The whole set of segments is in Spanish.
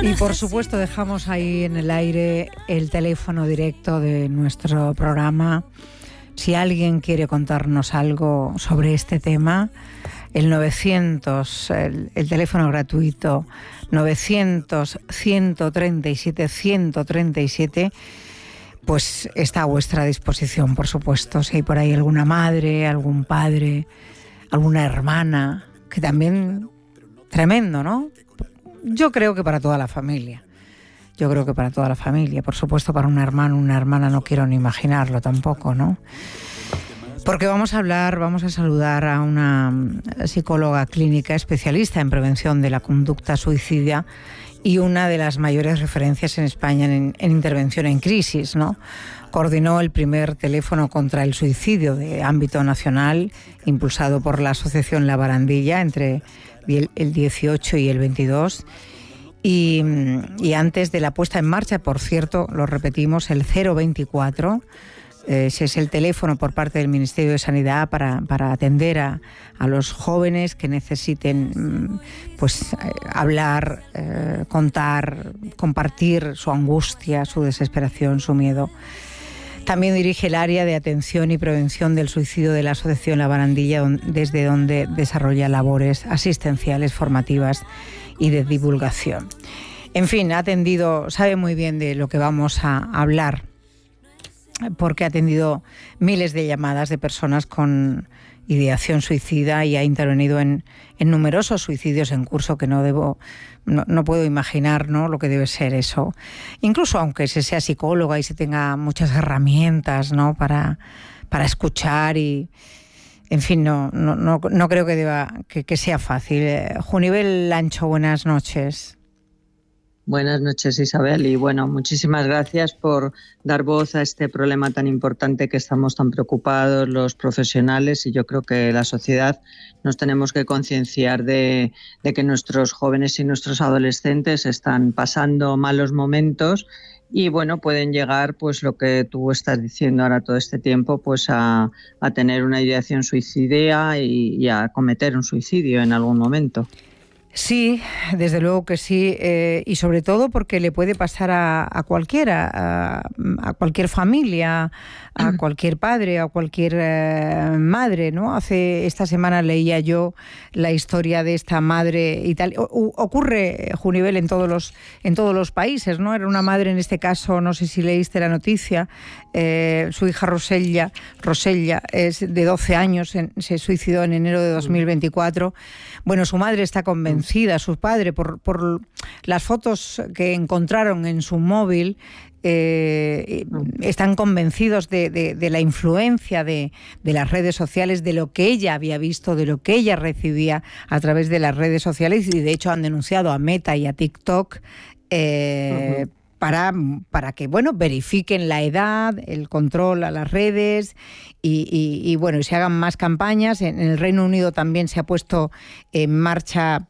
Y por supuesto dejamos ahí en el aire el teléfono directo de nuestro programa. Si alguien quiere contarnos algo sobre este tema, el 900, el teléfono gratuito 900-137-137, pues está a vuestra disposición, por supuesto. Si hay por ahí alguna madre, algún padre, alguna hermana, que también tremendo, ¿no? Yo creo que para toda la familia. Por supuesto, para un hermano, una hermana, no quiero ni imaginarlo tampoco, ¿no? Porque vamos a saludar a una psicóloga clínica especialista en prevención de la conducta suicida y una de las mayores referencias en España en intervención en crisis, ¿no? Coordinó el primer teléfono contra el suicidio de ámbito nacional, impulsado por la Asociación La Barandilla entre el 18 y el 22. Y antes de la puesta en marcha, por cierto, lo repetimos, el 024, ese es el teléfono por parte del Ministerio de Sanidad para atender a los jóvenes que necesiten hablar, contar, compartir su angustia, su desesperación, su miedo. También dirige el área de atención y prevención del suicidio de la Asociación La Barandilla, desde donde desarrolla labores asistenciales, formativas y de divulgación. En fin, sabe muy bien de lo que vamos a hablar, porque ha atendido miles de llamadas de personas con ideación suicida y ha intervenido en numerosos suicidios en curso, que no puedo imaginar, ¿no?, lo que debe ser eso. Incluso aunque se sea psicóloga y se tenga muchas herramientas, ¿no?, para escuchar y... En fin, no creo que sea fácil. Junivel Lancho, buenas noches. Buenas noches, Isabel, y bueno, muchísimas gracias por dar voz a este problema tan importante que estamos tan preocupados los profesionales, y yo creo que la sociedad nos tenemos que concienciar de que nuestros jóvenes y nuestros adolescentes están pasando malos momentos y bueno, pueden llegar, pues lo que tú estás diciendo ahora todo este tiempo, pues a tener una ideación suicida y a cometer un suicidio en algún momento. Sí, desde luego que sí, y sobre todo porque le puede pasar a cualquiera, a cualquier familia, a cualquier padre, a cualquier madre, ¿no? Esta semana leía yo la historia de esta madre y tal. Ocurre, Junivel, en todos los países, ¿no? Era una madre, en este caso, no sé si leíste la noticia, su hija Rosella es de 12 años, se suicidó en enero de 2024. Bueno, su madre está convencida, su padre, por las fotos que encontraron en su móvil, están convencidos de la influencia de las redes sociales, de lo que ella había visto, de lo que ella recibía a través de las redes sociales, y de hecho han denunciado a Meta y a TikTok para que, bueno, verifiquen la edad, el control a las redes y se hagan más campañas. En el Reino Unido también se ha puesto en marcha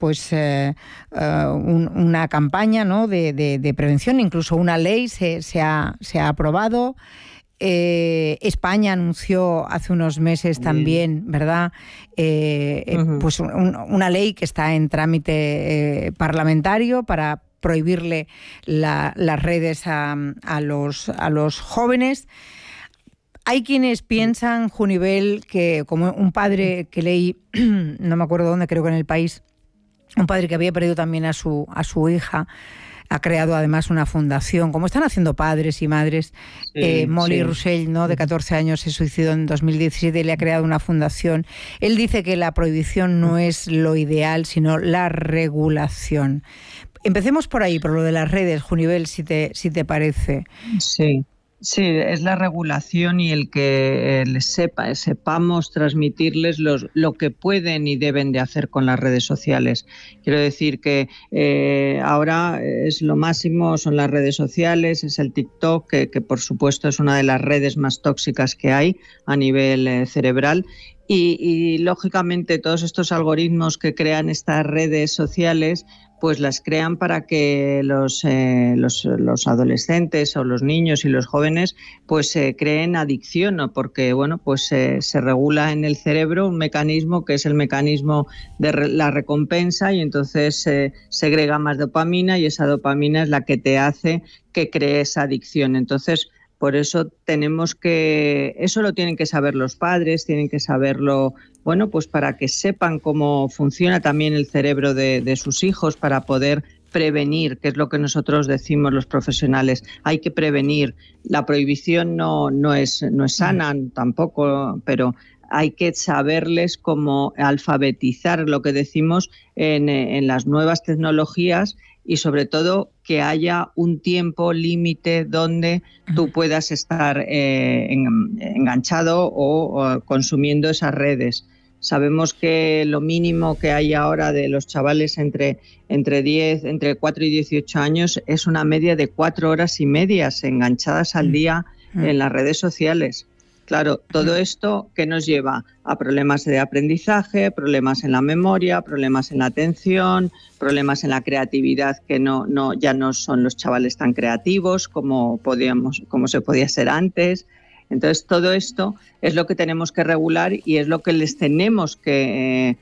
una campaña, ¿no?, de prevención, incluso una ley se ha aprobado. España anunció hace unos meses también, ¿verdad?, pues una ley que está en trámite parlamentario para prohibirle las redes a los jóvenes. Hay quienes piensan, Junivel, que como un padre que leí, no me acuerdo dónde, creo que en El País, un padre que había perdido también a su hija, ha creado además una fundación, como están haciendo padres y madres. Molly Russell, ¿no?, de 14 años, se suicidó en 2017 y le ha creado una fundación. Él dice que la prohibición no es lo ideal, sino la regulación. Empecemos por ahí, por lo de las redes, Junivel, si te parece. Sí, es la regulación y el que sepamos transmitirles lo que pueden y deben de hacer con las redes sociales. Quiero decir que ahora es lo máximo, son las redes sociales, es el TikTok, que por supuesto es una de las redes más tóxicas que hay a nivel cerebral. Y lógicamente todos estos algoritmos que crean estas redes sociales pues las crean para que los adolescentes o los niños y los jóvenes pues creen adicción, ¿no? Porque bueno, pues se regula en el cerebro un mecanismo que es el mecanismo de la recompensa, y entonces se segrega más dopamina, y esa dopamina es la que te hace que crees adicción. Entonces, por eso eso lo tienen que saber los padres, tienen que saberlo, bueno, pues para que sepan cómo funciona también el cerebro de sus hijos, para poder prevenir, que es lo que nosotros decimos los profesionales. Hay que prevenir. La prohibición no es sana tampoco, pero hay que saberles cómo alfabetizar, lo que decimos, en las nuevas tecnologías, y sobre todo que haya un tiempo límite donde tú puedas estar enganchado o consumiendo esas redes. Sabemos que lo mínimo que hay ahora de los chavales entre 4 y 18 años es una media de 4 horas y media enganchadas al día en las redes sociales. Claro, todo esto que nos lleva a problemas de aprendizaje, problemas en la memoria, problemas en la atención, problemas en la creatividad, que ya no son los chavales tan creativos como se podía ser antes. Entonces, todo esto es lo que tenemos que regular, y es lo que les tenemos que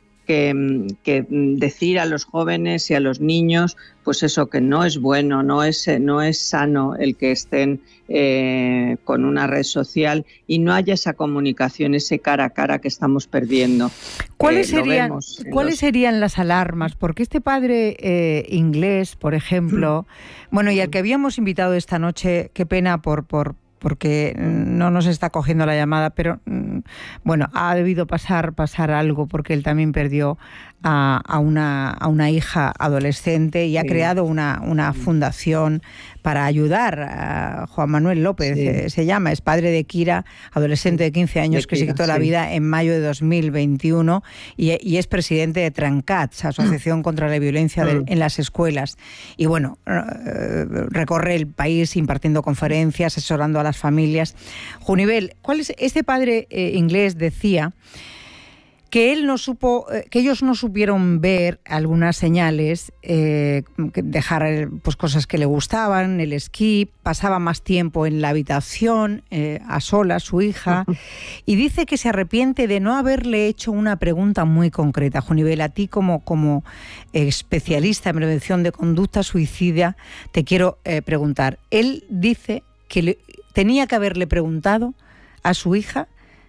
decir a los jóvenes y a los niños, pues eso, que no es bueno, no es sano el que estén con una red social y no haya esa comunicación, ese cara a cara que estamos perdiendo. ¿Cuáles serían las alarmas? Porque este padre inglés, por ejemplo, bueno, y al que habíamos invitado esta noche, qué pena porque no nos está cogiendo la llamada, pero bueno, ha debido pasar algo, porque él también perdió a una hija adolescente y ha creado una fundación para ayudar a Juan Manuel López, se llama, es padre de Kira, adolescente de 15 años que se quitó la vida en mayo de 2021, y es presidente de Trencats, Asociación contra la Violencia en las Escuelas. Y bueno, recorre el país impartiendo conferencias, asesorando a las familias. Junivel, este padre inglés decía que ellos no supieron ver algunas señales, dejar pues cosas que le gustaban, el esquí, pasaba más tiempo en la habitación, a solas, su hija, y dice que se arrepiente de no haberle hecho una pregunta muy concreta. Junivel, a ti como especialista en prevención de conducta suicida, te quiero preguntar. Él dice que tenía que haberle preguntado a su hija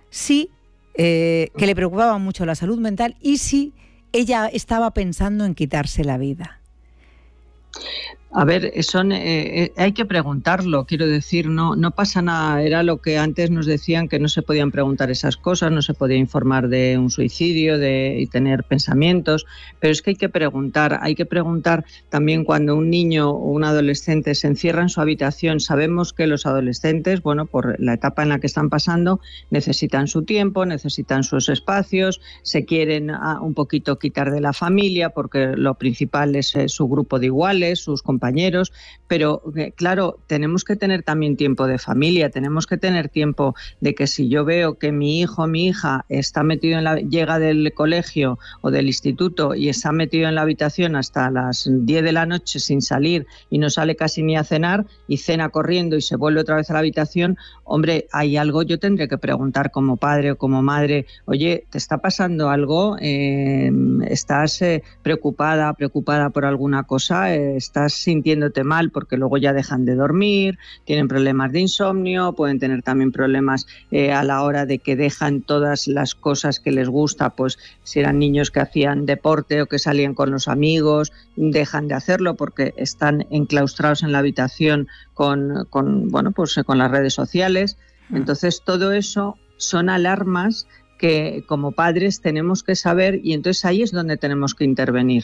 que le preocupaba mucho la salud mental y si ella estaba pensando en quitarse la vida. A ver, hay que preguntarlo, quiero decir, no pasa nada. Era lo que antes nos decían, que no se podían preguntar esas cosas, no se podía informar de un suicidio y tener pensamientos, pero es que hay que preguntar también cuando un niño o un adolescente se encierra en su habitación. Sabemos que los adolescentes, bueno, por la etapa en la que están pasando, necesitan su tiempo, necesitan sus espacios, se quieren un poquito quitar de la familia, porque lo principal es su grupo de iguales, sus compañeros, pero claro, tenemos que tener también tiempo de familia, tenemos que tener tiempo de que si yo veo que mi hijo o mi hija está metido llega del colegio o del instituto y está metido en la habitación hasta las 10 de la noche sin salir y no sale casi ni a cenar y cena corriendo y se vuelve otra vez a la habitación, hombre, hay algo, yo tendré que preguntar como padre o como madre, oye, ¿te está pasando algo? ¿Estás preocupada por alguna cosa? ¿Estás sintiéndote mal? Porque luego ya dejan de dormir, tienen problemas de insomnio, pueden tener también problemas a la hora de que dejan todas las cosas que les gusta, pues si eran niños que hacían deporte o que salían con los amigos, dejan de hacerlo porque están enclaustrados en la habitación con las redes sociales. Entonces todo eso son alarmas que como padres tenemos que saber, y entonces ahí es donde tenemos que intervenir.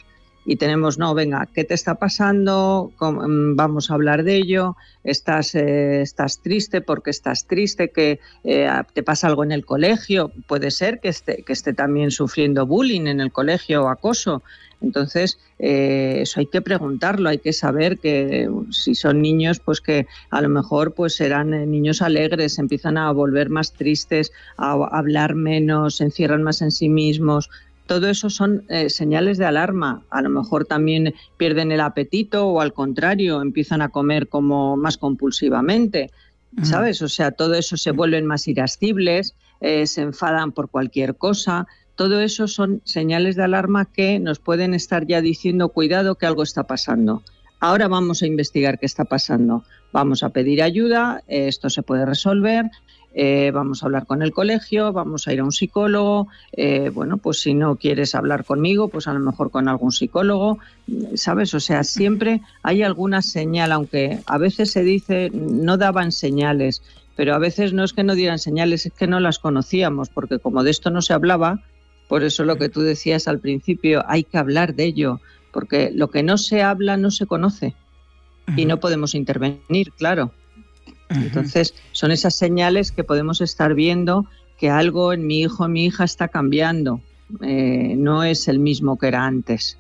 y tenemos, no, venga, ¿qué te está pasando? Vamos a hablar de ello. Estás triste porque estás triste, que te pasa algo en el colegio. Puede ser que esté también sufriendo bullying en el colegio o acoso. Entonces, eso hay que preguntarlo, hay que saber que si son niños, pues que a lo mejor pues serán niños alegres, se empiezan a volver más tristes, a hablar menos, se encierran más en sí mismos. Todo eso son señales de alarma. A lo mejor también pierden el apetito o al contrario, empiezan a comer como más compulsivamente, ¿sabes? O sea, todo eso, se vuelven más irascibles, se enfadan por cualquier cosa. Todo eso son señales de alarma que nos pueden estar ya diciendo, cuidado, que algo está pasando. Ahora vamos a investigar qué está pasando. Vamos a pedir ayuda, esto se puede resolver, vamos a hablar con el colegio, vamos a ir a un psicólogo. Bueno, pues si no quieres hablar conmigo, pues a lo mejor con algún psicólogo, ¿sabes? O sea, siempre hay alguna señal, aunque a veces se dice no daban señales, pero a veces no es que no dieran señales, es que no las conocíamos, porque como de esto no se hablaba. Por eso lo que tú decías al principio, hay que hablar de ello, porque lo que no se habla no se conoce y no podemos intervenir, claro. Entonces, son esas señales que podemos estar viendo que algo en mi hijo o mi hija está cambiando, no es el mismo que era antes.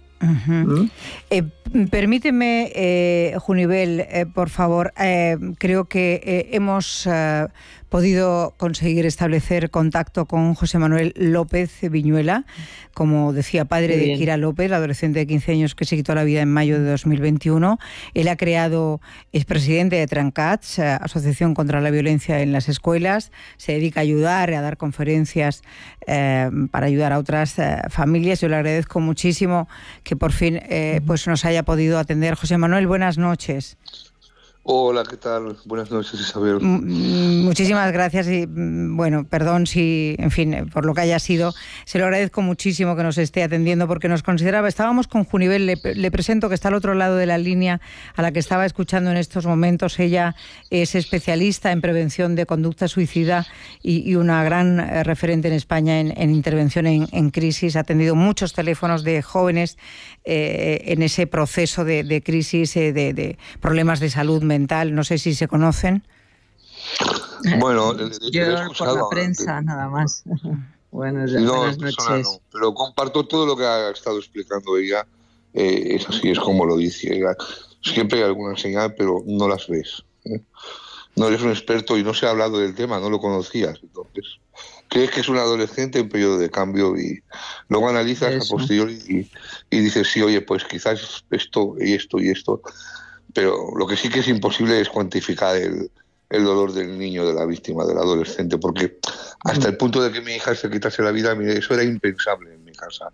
Permíteme, Junivel, por favor, creo que hemos podido conseguir establecer contacto con José Manuel López Viñuela, como decía, padre de Kira López, la adolescente de 15 años que se quitó la vida en mayo de 2021. Él es presidente de Trencats, Asociación contra la Violencia en las Escuelas. Se dedica a ayudar, a dar conferencias para ayudar a otras familias. Yo le agradezco muchísimo que por fin pues nos haya podido atender. José Manuel, buenas noches. Hola, ¿qué tal? Buenas noches, Isabel. Muchísimas gracias y, bueno, perdón si, en fin, por lo que haya sido. Se lo agradezco muchísimo que nos esté atendiendo porque nos consideraba... Estábamos con Junivel, le presento que está al otro lado de la línea a la que estaba escuchando en estos momentos. Ella es especialista en prevención de conducta suicida y una gran referente en España en intervención en crisis. Ha atendido muchos teléfonos de jóvenes en ese proceso de crisis, de problemas de salud mental. No sé si se conocen. Bueno, yo por la prensa nada más. Buenas noches. No, pero comparto todo lo que ha estado explicando ella. Es así, es como lo dice ella. Siempre hay alguna señal, pero no las ves. No eres un experto y no se ha hablado del tema, no lo conocías. Entonces, crees que es un adolescente en periodo de cambio y luego analizas a posteriori y dices, sí, oye, pues quizás esto y esto y esto. Pero lo que sí que es imposible es cuantificar el dolor del niño, de la víctima, del adolescente, porque hasta el punto de que mi hija se quitase la vida, mire, eso era impensable en mi casa.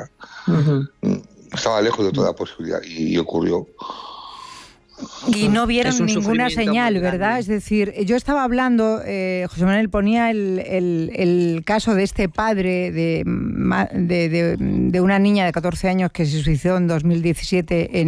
Estaba lejos de toda posibilidad y ocurrió. Y no vieron ninguna señal, ¿verdad? Es decir, yo estaba hablando, José Manuel ponía el caso de este padre de una niña de 14 años que se suicidó en 2017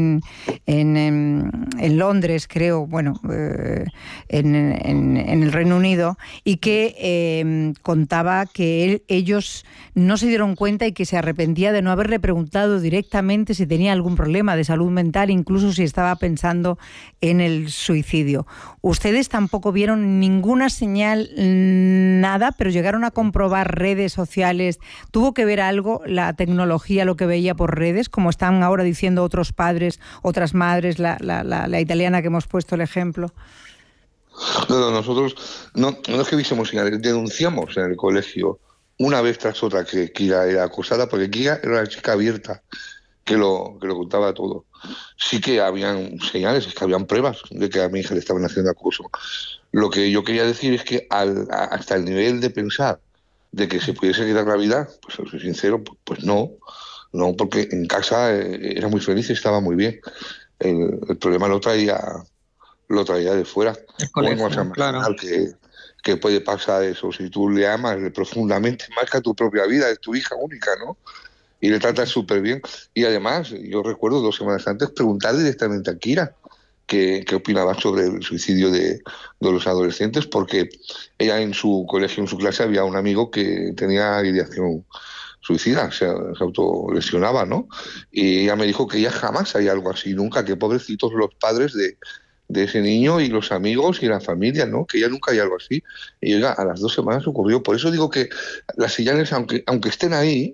en Londres, creo, bueno, en el Reino Unido, y que contaba que ellos no se dieron cuenta y que se arrepentía de no haberle preguntado directamente si tenía algún problema de salud mental, incluso si estaba pensando en el suicidio. Ustedes tampoco vieron ninguna señal, nada, pero llegaron a comprobar redes sociales. ¿Tuvo que ver algo la tecnología, lo que veía por redes, como están ahora diciendo otros padres, otras madres, la italiana que hemos puesto el ejemplo? No, nosotros no es que viésemos señales, denunciamos en el colegio una vez tras otra que Kira era acosada, porque Kira era una chica abierta que lo contaba todo. Sí que habían señales, es que habían pruebas de que a mi hija le estaban haciendo acoso. Lo que yo quería decir es que hasta el nivel de pensar de que se pudiese quitar la vida, pues soy sincero, pues no, porque en casa era muy feliz y estaba muy bien. El problema lo traía de fuera. ¿Cómo vas a imaginar que puede pasar eso si tú le amas profundamente más que a tu propia vida, es tu hija única, ¿no? Y le tratas súper bien. Y además, yo recuerdo 2 semanas antes preguntar directamente a Kira qué opinaba sobre el suicidio de los adolescentes, porque ella en su colegio, en su clase, había un amigo que tenía ideación suicida, se autolesionaba, ¿no? Y ella me dijo que ya jamás hay algo así, nunca, que pobrecitos los padres de ese niño y los amigos y la familia, ¿no? Que ya nunca hay algo así. Y oiga, a las 2 semanas ocurrió. Por eso digo que las señales, aunque estén ahí,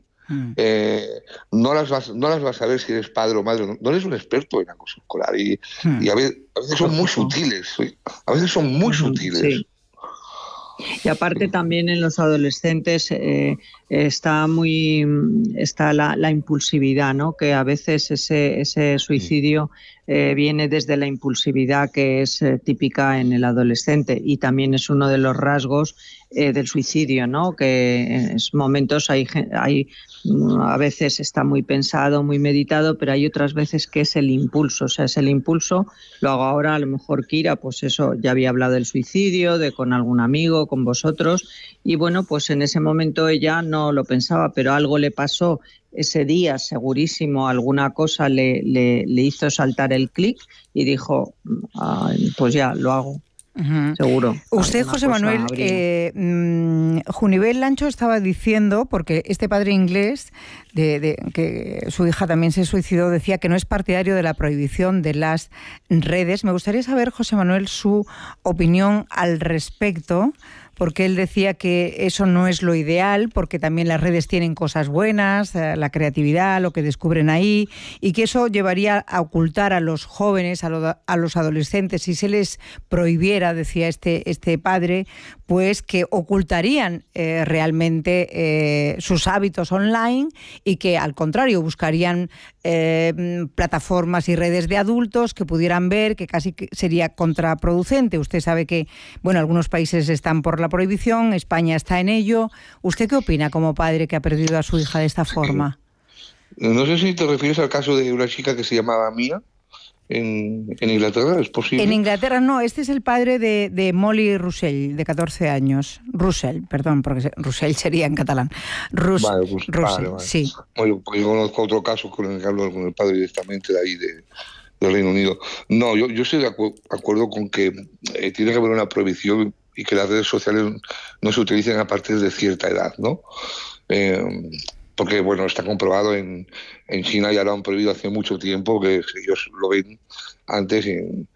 no las vas a ver si eres padre o madre. No eres un experto en acoso escolar. Y a veces son muy sutiles. A veces son muy sutiles. Sí. Y aparte también en los adolescentes está la impulsividad, ¿no? Que a veces ese suicidio viene desde la impulsividad que es típica en el adolescente, y también es uno de los rasgos del suicidio, ¿no? Que en momentos hay a veces está muy pensado, muy meditado, pero hay otras veces que es el impulso, o sea, es el impulso. Lo hago ahora, a lo mejor Kira, pues eso, ya había hablado del suicidio, con algún amigo, con vosotros, y bueno, pues en ese momento ella no lo pensaba, pero algo le pasó ese día, segurísimo, alguna cosa le hizo saltar el clic y dijo, pues ya, lo hago. Seguro. Usted, José Manuel, Junivel Lancho estaba diciendo, porque este padre inglés, que su hija también se suicidó, decía que no es partidario de la prohibición de las redes. Me gustaría saber, José Manuel, su opinión al respecto, porque él decía que eso no es lo ideal, porque también las redes tienen cosas buenas, la creatividad, lo que descubren ahí, y que eso llevaría a ocultar a los jóvenes, a los adolescentes. Si se les prohibiera, decía este padre, pues que ocultarían realmente sus hábitos online, y que al contrario buscarían plataformas y redes de adultos que pudieran ver, que casi sería contraproducente. Usted sabe que, bueno, algunos países están por la prohibición, España está en ello. ¿Usted qué opina como padre que ha perdido a su hija de esta forma? No sé si te refieres al caso de una chica que se llamaba Mia en Inglaterra, ¿es posible? En Inglaterra no, este es el padre de Molly Russell, de 14 años. Russell, perdón, porque Russell sería en catalán. Vale, pues, Russell, vale. sí. Bueno, porque yo conozco otro caso con el que hablo con el padre directamente de ahí, del Reino Unido. No, yo estoy de acuerdo con que tiene que haber una prohibición y que las redes sociales no se utilicen a partir de cierta edad, ¿no? Porque, bueno, está comprobado en China, ya lo han prohibido hace mucho tiempo, que ellos lo ven antes, y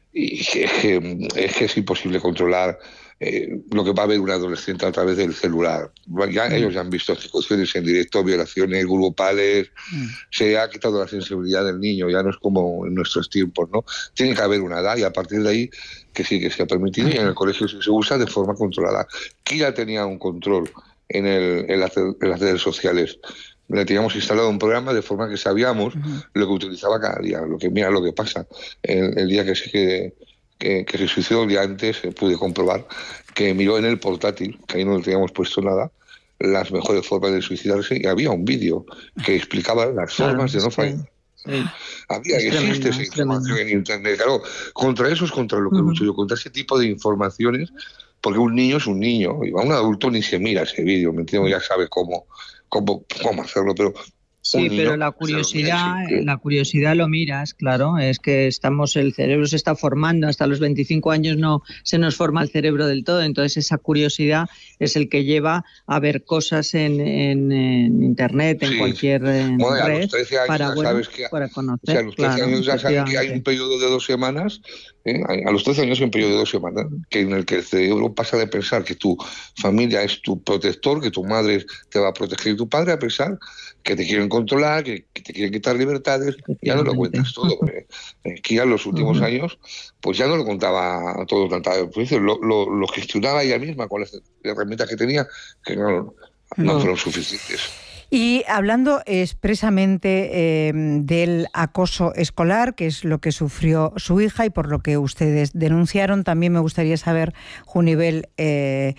es que es imposible controlar lo que va a ver un adolescente a través del celular. Ellos ya han visto ejecuciones en directo, violaciones grupales, se ha quitado la sensibilidad del niño, ya no es como en nuestros tiempos, ¿no? Tiene que haber una edad, y a partir de ahí que sí que se ha permitido, y en el colegio se usa de forma controlada. Kira tenía un control en las redes sociales. Le teníamos instalado un programa de forma que sabíamos lo que utilizaba cada día. Mira lo que pasa. El día que se suicidó, el día antes, pude comprobar que miró en el portátil, que ahí no le teníamos puesto nada, las mejores formas de suicidarse, y había un vídeo que explicaba las formas de no fallar. Existe esa información en Internet. Claro, contra eso es contra lo que lucho yo, contra ese tipo de informaciones, porque un niño es un niño, y a un adulto ni se mira ese vídeo, ¿me entiendes? Ya sabe cómo hacerlo, pero... Sí, pero la curiosidad lo miras, claro, es que el cerebro se está formando, hasta los 25 años no se nos forma el cerebro del todo, entonces esa curiosidad es el que lleva a ver cosas en Internet, en cualquier red, a los 13 años para conocer. O sea, a los 13 años ya saben que hay un periodo de 2 semanas, a los 13 años hay un periodo de 2 semanas, en el que el cerebro pasa de pensar que tu familia es tu protector, que tu madre te va a proteger, y tu padre a pensar que te quieren controlar, que te quieren quitar libertades. Ya no lo cuentas todo. Kira en los últimos años, pues ya no lo contaba todo tanta veces, lo gestionaba ella misma con las herramientas que tenía, que no fueron suficientes. Y hablando expresamente del acoso escolar, que es lo que sufrió su hija y por lo que ustedes denunciaron, también me gustaría saber, Junivel, ¿qué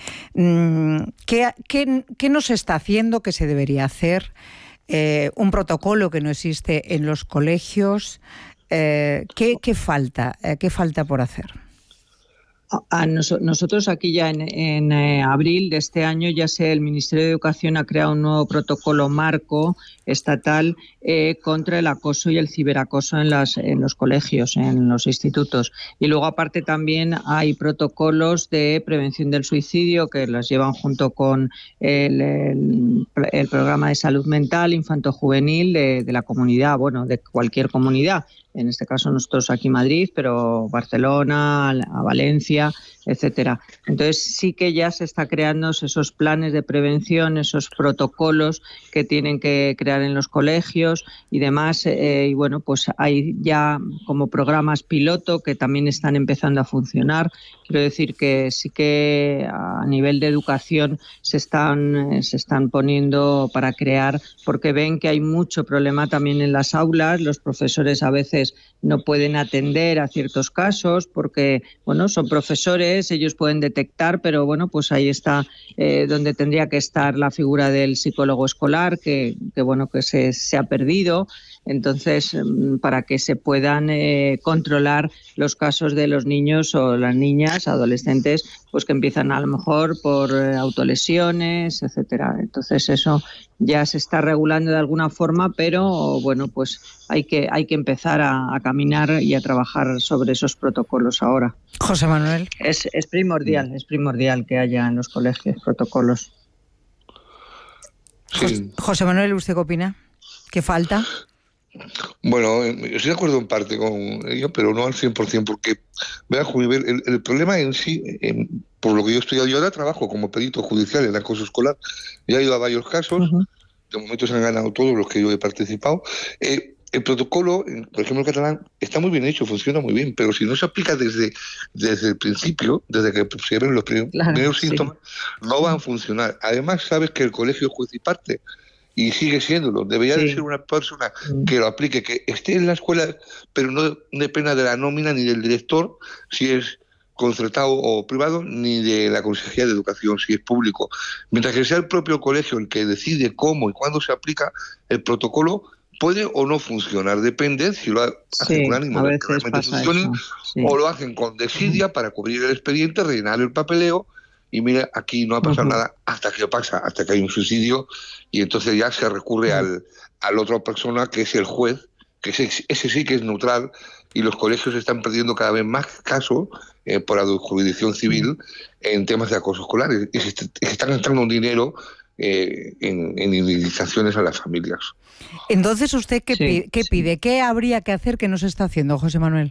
no se está haciendo, qué se debería hacer? Un protocolo que no existe en los colegios. ¿Qué falta por hacer? Nosotros aquí ya en abril de este año el Ministerio de Educación ha creado un nuevo protocolo marco estatal contra el acoso y el ciberacoso en los colegios, en los institutos. Y luego aparte también hay protocolos de prevención del suicidio que los llevan junto con el programa de salud mental infanto-juvenil de la comunidad, bueno, de cualquier comunidad. En este caso nosotros aquí en Madrid, pero Barcelona, a Valencia, etcétera. Entonces sí que ya se está creando esos planes de prevención, esos protocolos que tienen que crear en los colegios y demás. Y bueno, pues hay ya como programas piloto que también están empezando a funcionar. Quiero decir que sí que a nivel de educación se están poniendo para crear, porque ven que hay mucho problema también en las aulas. Los profesores a veces no pueden atender a ciertos casos porque, bueno, son profesores, ellos pueden detectar, pero bueno, pues ahí está donde tendría que estar la figura del psicólogo escolar, que se ha perdido. Entonces, para que se puedan controlar los casos de los niños o las niñas, adolescentes, pues que empiezan a lo mejor por autolesiones, etcétera. Entonces, eso ya se está regulando de alguna forma, pero bueno, pues hay que empezar a caminar y a trabajar sobre esos protocolos ahora. José Manuel. Es primordial que haya en los colegios protocolos. Sí. José Manuel, ¿usted qué opina? ¿Qué falta? Bueno, estoy de acuerdo en parte con ello, pero no al 100%, porque el problema en sí, por lo que yo he estudiado, yo ahora trabajo como perito judicial en acoso escolar, ya he ido a varios casos, de momento se han ganado todos los que yo he participado. El protocolo, por ejemplo, el catalán, está muy bien hecho, funciona muy bien, pero si no se aplica desde el principio, desde que se ven los primeros síntomas, no van a funcionar. Además, sabes que el colegio es juez y parte, y sigue siéndolo. Debería de ser una persona que lo aplique, que esté en la escuela, pero no dependa de la nómina ni del director, si es concertado o privado, ni de la Consejería de Educación, si es público. Mientras que sea el propio colegio el que decide cómo y cuándo se aplica el protocolo, puede o no funcionar. Depende si lo hacen con ánimo de que realmente funcione, o lo hacen con desidia para cubrir el expediente, rellenar el papeleo. Y mira, aquí no ha pasado nada hasta que hay un suicidio, y entonces ya se recurre al otra persona, que es el juez, que ese sí que es neutral, y los colegios están perdiendo cada vez más casos por la jurisdicción civil en temas de acoso escolar, y se están gastando un dinero en indemnizaciones a las familias. Entonces, ¿usted qué pide? ¿Qué habría que hacer que no se está haciendo, José Manuel?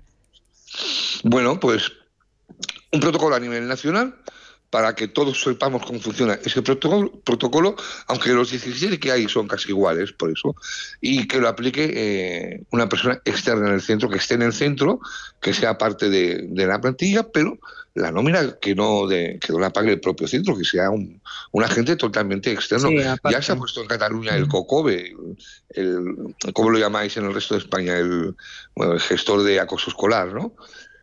Bueno, pues un protocolo a nivel nacional, para que todos sepamos cómo funciona ese protocolo, aunque los 17 que hay son casi iguales, por eso, y que lo aplique una persona externa en el centro, que esté en el centro, que sea parte de la plantilla, pero la nómina que no la pague el propio centro, que sea un agente totalmente externo. Ya se ha puesto en Cataluña el COCOBE, ¿cómo lo llamáis en el resto de España? El gestor de acoso escolar, ¿no?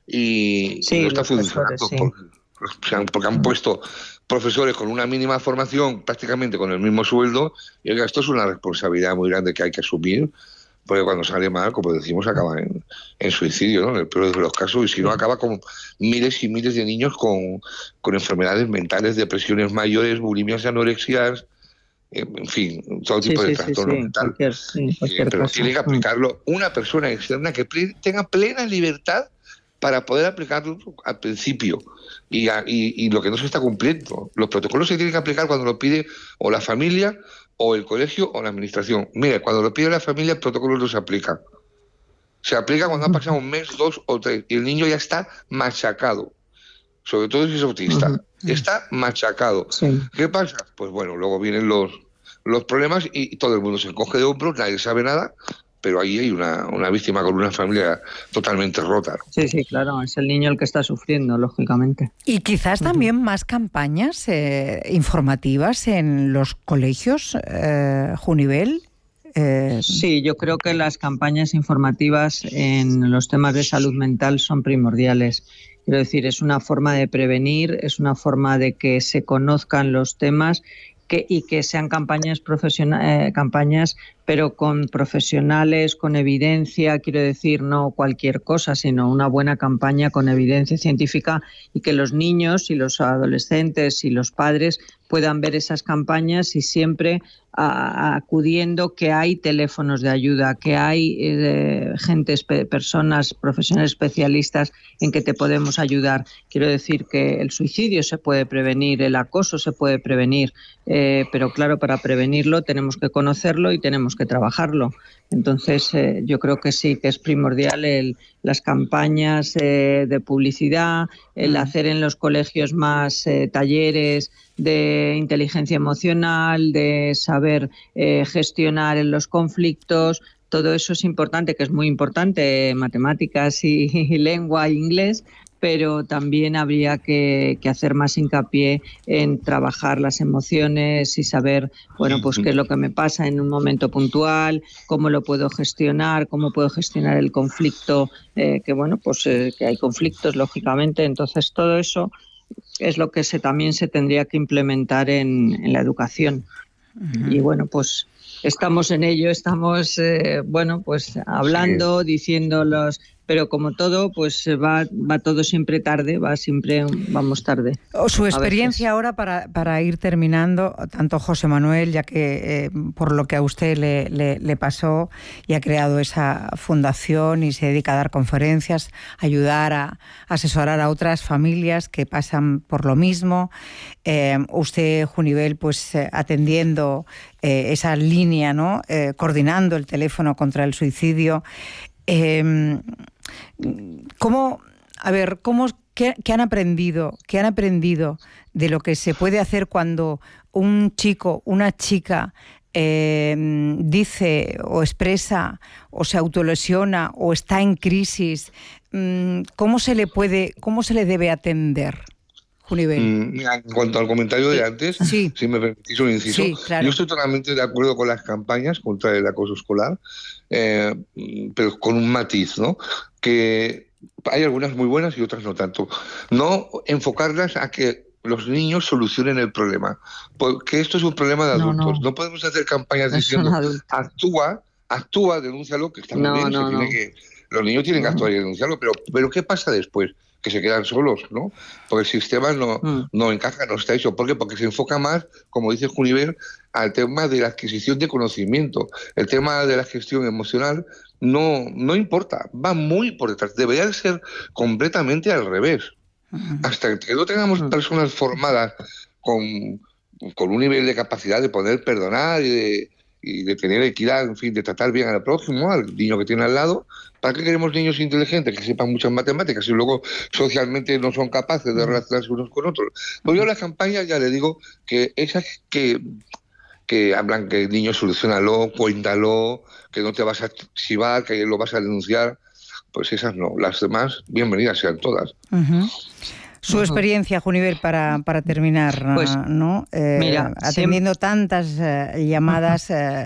Y no está funcionando porque han puesto profesores con una mínima formación, prácticamente con el mismo sueldo, y esto es una responsabilidad muy grande que hay que asumir, porque cuando sale mal, como decimos, acaba en suicidio, ¿no? En el peor de los casos, y si no, acaba con miles y miles de niños con enfermedades mentales, depresiones mayores, bulimias, anorexias, en fin, todo tipo de trastorno mental. Pero tiene que aplicarlo una persona externa que tenga plena libertad para poder aplicarlo al principio, y lo que no se está cumpliendo. Los protocolos se tienen que aplicar cuando lo pide o la familia, o el colegio, o la administración. Mira, cuando lo pide la familia, el protocolo no se aplica. Se aplica cuando ha pasado un mes, 2 o 3, y el niño ya está machacado. Sobre todo si es autista. Está machacado. ¿Qué pasa? Pues bueno, luego vienen los problemas y todo el mundo se encoge de hombros, nadie sabe nada, pero ahí hay una víctima con una familia totalmente rota, ¿no? Sí, claro, es el niño el que está sufriendo, lógicamente. Y quizás también más campañas informativas en los colegios, Junivel. Sí, yo creo que las campañas informativas en los temas de salud mental son primordiales. Quiero decir, es una forma de prevenir, es una forma de que se conozcan los temas, y que sean campañas pero con profesionales, con evidencia, quiero decir, no cualquier cosa, sino una buena campaña con evidencia científica, y que los niños y los adolescentes y los padres puedan ver esas campañas y siempre acudiendo, que hay teléfonos de ayuda, que hay personas, profesionales especialistas en que te podemos ayudar. Quiero decir que el suicidio se puede prevenir, el acoso se puede prevenir, pero claro, para prevenirlo tenemos que conocerlo y tenemos que trabajarlo. Entonces, yo creo que sí, que es primordial las campañas de publicidad, el hacer en los colegios más talleres de inteligencia emocional, de saber gestionar en los conflictos. Todo eso es importante, que es muy importante, matemáticas y lengua e inglés, pero también habría que hacer más hincapié en trabajar las emociones y saber, bueno, pues qué es lo que me pasa en un momento puntual, cómo lo puedo gestionar, cómo puedo gestionar el conflicto, que hay conflictos, lógicamente. Entonces, todo eso es lo que también se tendría que implementar en la educación. Uh-huh. Y bueno, pues estamos en ello, estamos hablando, diciéndolos, pero como todo, pues va todo siempre tarde, vamos tarde. Su experiencia ahora, para ir terminando, tanto José Manuel, ya que por lo que a usted le pasó y ha creado esa fundación y se dedica a dar conferencias, ayudar a asesorar a otras familias que pasan por lo mismo. Usted, Junivel, pues atendiendo esa línea, ¿no? Coordinando el teléfono contra el suicidio. ¿Qué han aprendido? ¿Qué han aprendido de lo que se puede hacer cuando un chico, una chica dice o expresa o se autolesiona o está en crisis? ¿Cómo se le debe atender? En cuanto al comentario de antes, sí. Si me permitís un inciso, sí, claro. Yo estoy totalmente de acuerdo con las campañas contra el acoso escolar, pero con un matiz, ¿no? Que hay algunas muy buenas y otras no tanto. No enfocarlas a que los niños solucionen el problema, porque esto es un problema de adultos. No podemos hacer campañas diciendo actúa, denúncialo, que está muy bien, los niños tienen que actuar y denunciarlo, pero ¿qué pasa después? Que se quedan solos, ¿no? Porque el sistema no encaja, no está hecho. ¿Por qué? Porque se enfoca más, como dice Junivel, al tema de la adquisición de conocimiento. El tema de la gestión emocional no importa, va muy por detrás. Debería ser completamente al revés. Hasta que no tengamos personas formadas con un nivel de capacidad de poder perdonar y de tener equidad, en fin, de tratar bien al prójimo, al niño que tiene al lado. ¿Para qué queremos niños inteligentes que sepan muchas matemáticas y luego socialmente no son capaces de relacionarse unos con otros? Pues yo las campañas, ya le digo, que esas que hablan que el niño solucionalo, cuéntalo, que no te vas a chivar, que lo vas a denunciar, pues esas no. Las demás, bienvenidas sean todas. Uh-huh. Su experiencia, Junivel, para terminar, pues, ¿no? Mira, atendiendo tantas llamadas,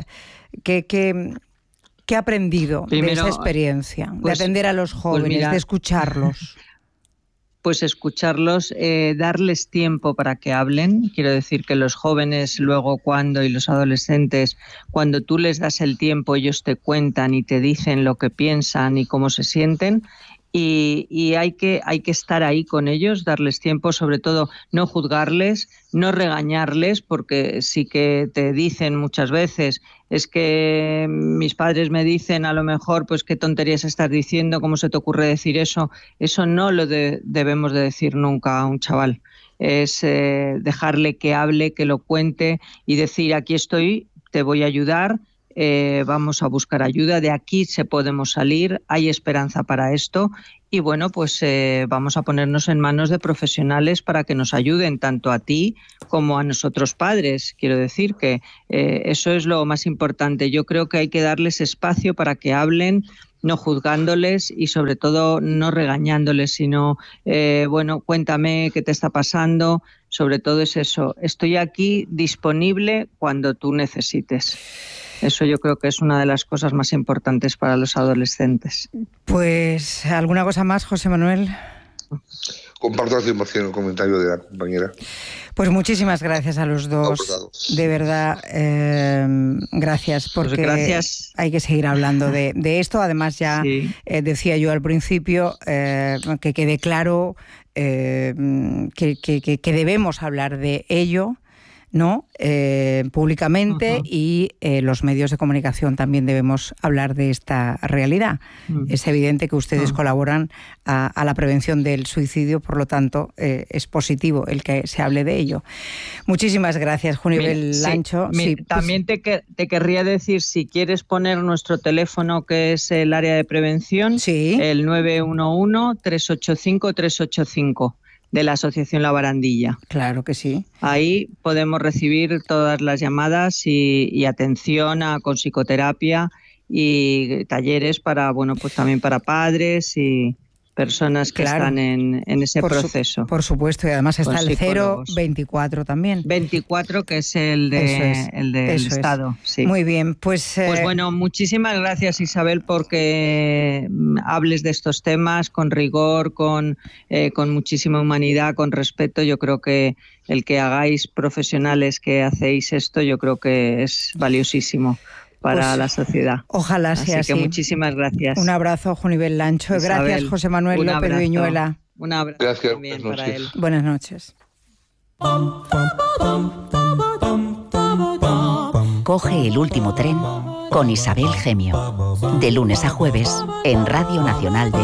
¿qué ha aprendido primero, de esa experiencia? Pues, de atender a los jóvenes, de escucharlos. Pues escucharlos, darles tiempo para que hablen. Quiero decir que los jóvenes luego y los adolescentes, cuando tú les das el tiempo, ellos te cuentan y te dicen lo que piensan y cómo se sienten. Y hay que estar ahí con ellos, darles tiempo, sobre todo no juzgarles, no regañarles, porque sí que te dicen muchas veces, es que mis padres me dicen a lo mejor, pues qué tonterías estás diciendo, cómo se te ocurre decir eso. Eso no lo debemos de decir nunca a un chaval. Es dejarle que hable, que lo cuente y decir, aquí estoy, te voy a ayudar. Vamos a buscar ayuda, de aquí podemos salir, hay esperanza para esto y bueno, pues vamos a ponernos en manos de profesionales para que nos ayuden tanto a ti como a nosotros padres. Quiero decir que eso es lo más importante. Yo creo que hay que darles espacio para que hablen, no juzgándoles y sobre todo no regañándoles, sino cuéntame qué te está pasando. Sobre todo es eso, estoy aquí disponible cuando tú necesites. Eso yo creo que es una de las cosas más importantes para los adolescentes. Pues, ¿alguna cosa más, José Manuel? Comparto al 100% el comentario de la compañera. Pues muchísimas gracias a los dos, de verdad, gracias, porque pues gracias. Hay que seguir hablando de esto. Además ya decía yo al principio que quede claro que debemos hablar de ello, ¿no? Públicamente, y los medios de comunicación también debemos hablar de esta realidad. Es evidente que ustedes colaboran a la prevención del suicidio, por lo tanto es positivo el que se hable de ello. Muchísimas gracias, Junivel Lancho. También te querría decir, si quieres poner nuestro teléfono, que es el área de prevención, el 911-385-385. De la Asociación La Barandilla. Claro que sí. Ahí podemos recibir todas las llamadas y atención con psicoterapia y talleres para, bueno, pues también para padres y personas que están en ese proceso. Por supuesto, y además está el 024 también. 24, que es el del Estado. Sí. Muy bien, pues bueno, muchísimas gracias, Isabel, porque hables de estos temas con rigor, con muchísima humanidad, con respeto. Yo creo que el que hagáis, profesionales que hacéis esto, yo creo que es valiosísimo para la sociedad. Ojalá sea así. Así que muchísimas gracias. Un abrazo, Junivel Lancho. Isabel, gracias, José Manuel López de Viñuela. Un abrazo. Gracias, también para él. Buenas noches. Coge el último tren con Isabel Gemio. De lunes a jueves en Radio Nacional de